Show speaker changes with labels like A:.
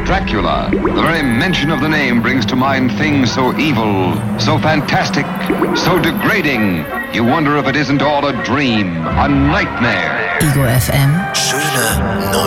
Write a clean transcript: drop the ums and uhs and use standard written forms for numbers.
A: Dracula. The very mention of the name brings to mind things so evil, so fantastic, so degrading. You wonder if it isn't all a dream, a nightmare.
B: Ego FM.
C: Schöne neue